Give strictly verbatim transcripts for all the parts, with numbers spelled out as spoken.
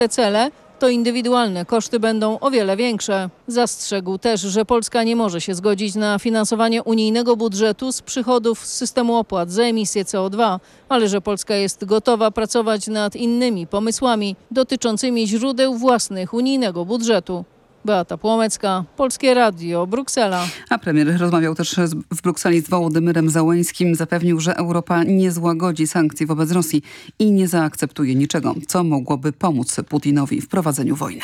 Te cele to indywidualne koszty będą o wiele większe. Zastrzegł też, że Polska nie może się zgodzić na finansowanie unijnego budżetu z przychodów z systemu opłat za emisję C O dwa, ale że Polska jest gotowa pracować nad innymi pomysłami dotyczącymi źródeł własnych unijnego budżetu. Beata Płomecka, Polskie Radio, Bruksela. A premier rozmawiał też w Brukseli z Wołodymyrem Zełenńskim. Zapewnił, że Europa nie złagodzi sankcji wobec Rosji i nie zaakceptuje niczego, co mogłoby pomóc Putinowi w prowadzeniu wojny.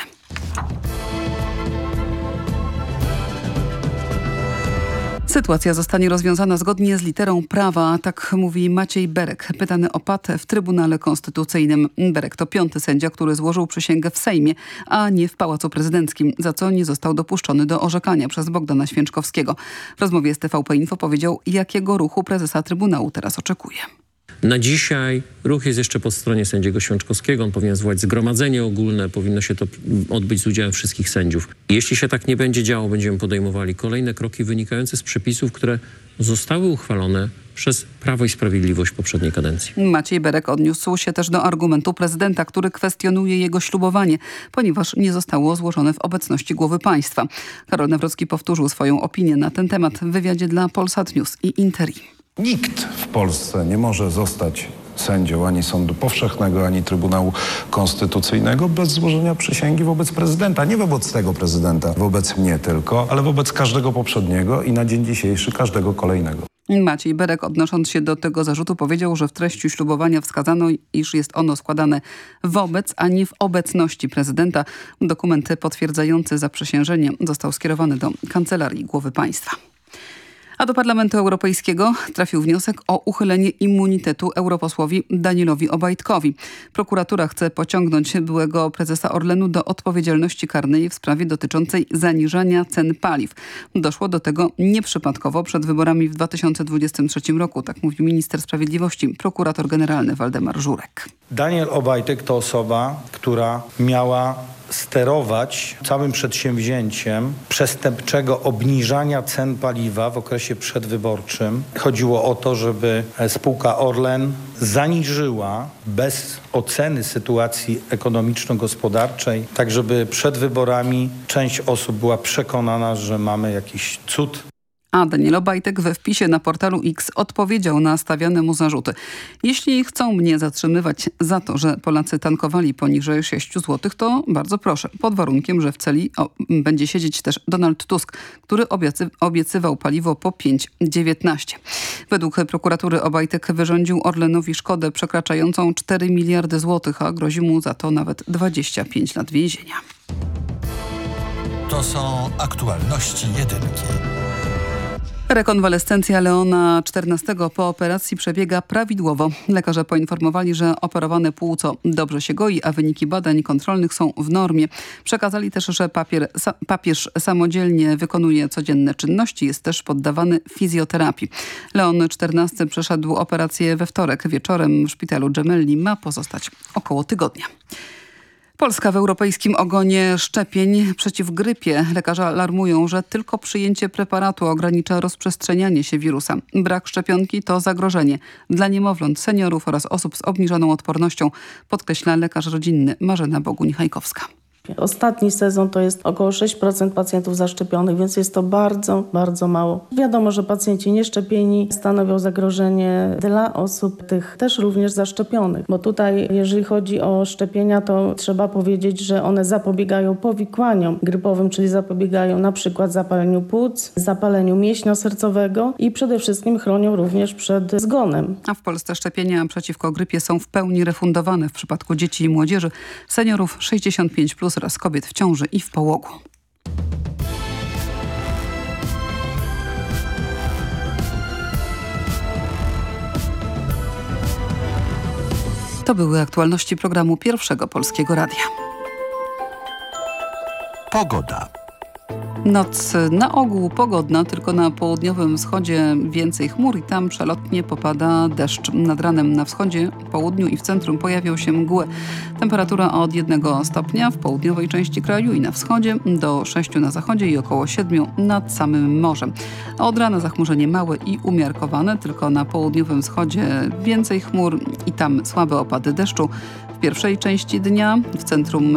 Sytuacja zostanie rozwiązana zgodnie z literą prawa, tak mówi Maciej Berek, pytany o P A T w Trybunale Konstytucyjnym. Berek to piąty sędzia, który złożył przysięgę w Sejmie, a nie w Pałacu Prezydenckim, za co nie został dopuszczony do orzekania przez Bogdana Święczkowskiego. W rozmowie z T V P Info powiedział, jakiego ruchu prezesa Trybunału teraz oczekuje. Na dzisiaj ruch jest jeszcze po stronie sędziego Święczkowskiego. On powinien zwołać zgromadzenie ogólne, powinno się to odbyć z udziałem wszystkich sędziów. Jeśli się tak nie będzie działo, będziemy podejmowali kolejne kroki wynikające z przepisów, które zostały uchwalone przez Prawo i Sprawiedliwość w poprzedniej kadencji. Maciej Berek odniósł się też do argumentu prezydenta, który kwestionuje jego ślubowanie, ponieważ nie zostało złożone w obecności głowy państwa. Karol Nawrocki powtórzył swoją opinię na ten temat w wywiadzie dla Polsat News i Interi. Nikt w Polsce nie może zostać sędzią ani Sądu Powszechnego, ani Trybunału Konstytucyjnego bez złożenia przysięgi wobec prezydenta. Nie wobec tego prezydenta, wobec mnie tylko, ale wobec każdego poprzedniego i na dzień dzisiejszy każdego kolejnego. Maciej Berek, odnosząc się do tego zarzutu, powiedział, że w treści ślubowania wskazano, iż jest ono składane wobec, a nie w obecności prezydenta. Dokument potwierdzający zaprzysiężenie został skierowany do Kancelarii Głowy Państwa. A do Parlamentu Europejskiego trafił wniosek o uchylenie immunitetu europosłowi Danielowi Obajtkowi. Prokuratura chce pociągnąć byłego prezesa Orlenu do odpowiedzialności karnej w sprawie dotyczącej zaniżania cen paliw. Doszło do tego nieprzypadkowo przed wyborami w dwa tysiące dwudziestym trzecim roku, tak mówił minister sprawiedliwości, prokurator generalny Waldemar Żurek. Daniel Obajtek to osoba, która miała sterować całym przedsięwzięciem przestępczego obniżania cen paliwa w okresie przedwyborczym. Chodziło o to, żeby spółka Orlen zaniżyła bez oceny sytuacji ekonomiczno-gospodarczej, tak żeby przed wyborami część osób była przekonana, że mamy jakiś cud. A Daniel Obajtek we wpisie na portalu X odpowiedział na stawiane mu zarzuty. Jeśli chcą mnie zatrzymywać za to, że Polacy tankowali poniżej sześć złotych, to bardzo proszę. Pod warunkiem, że w celi o, będzie siedzieć też Donald Tusk, który obiecy, obiecywał paliwo po pięć dziewiętnaście. Według prokuratury Obajtek wyrządził Orlenowi szkodę przekraczającą cztery miliardy złotych, a grozi mu za to nawet dwadzieścia pięć lat więzienia. To są aktualności jedynki. Rekonwalescencja Leona czternastego po operacji przebiega prawidłowo. Lekarze poinformowali, że operowane płuco dobrze się goi, a wyniki badań kontrolnych są w normie. Przekazali też, że papier, sa, papież samodzielnie wykonuje codzienne czynności, jest też poddawany fizjoterapii. Leon czternasty przeszedł operację we wtorek wieczorem w szpitalu Gemelli. Ma pozostać około tygodnia. Polska w europejskim ogonie szczepień przeciw grypie. Lekarze alarmują, że tylko przyjęcie preparatu ogranicza rozprzestrzenianie się wirusa. Brak szczepionki to zagrożenie dla niemowląt, seniorów oraz osób z obniżoną odpornością, podkreśla lekarz rodzinny Marzena Boguń-Hajkowska. Ostatni sezon to jest około sześć procent pacjentów zaszczepionych, więc jest to bardzo, bardzo mało. Wiadomo, że pacjenci nieszczepieni stanowią zagrożenie dla osób tych też również zaszczepionych, bo tutaj jeżeli chodzi o szczepienia, to trzeba powiedzieć, że one zapobiegają powikłaniom grypowym, czyli zapobiegają na przykład zapaleniu płuc, zapaleniu mięśnia sercowego i przede wszystkim chronią również przed zgonem. A w Polsce szczepienia przeciwko grypie są w pełni refundowane w przypadku dzieci i młodzieży, seniorów sześćdziesiąt pięć plus oraz kobiet w ciąży i w połogu. To były aktualności programu Pierwszego Polskiego Radia. Pogoda. Noc na ogół pogodna, tylko na południowym wschodzie więcej chmur i tam przelotnie popada deszcz. Nad ranem na wschodzie, południu i w centrum pojawią się mgły. Temperatura od jednego stopnia w południowej części kraju i na wschodzie, do sześciu na zachodzie i około siedmiu nad samym morzem. A od rana zachmurzenie małe i umiarkowane, tylko na południowym wschodzie więcej chmur i tam słabe opady deszczu. W pierwszej części dnia w centrum